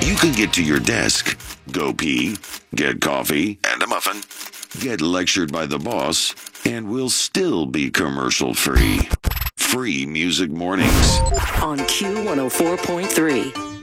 You can get to your desk, go pee, get coffee and a muffin, get lectured by the boss, and we'll still be commercial free. Free Music Mornings on Q104.3.